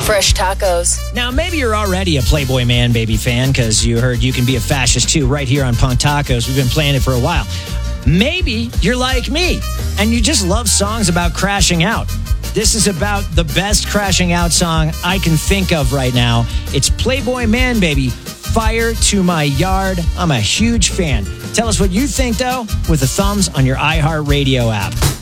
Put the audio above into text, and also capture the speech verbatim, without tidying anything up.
Fresh tacos. Now, maybe you're already a Playboy Man Baby fan because you heard you can be a fascist too right here on Punk Tacos. We've been playing it for a while. Maybe you're like me and you just love songs about crashing out. This is about the best crashing out song I can think of right now. It's Playboy Man Baby, Fire to My Yard. I'm a huge fan. Tell us what you think, though, with the thumbs on your iHeartRadio app.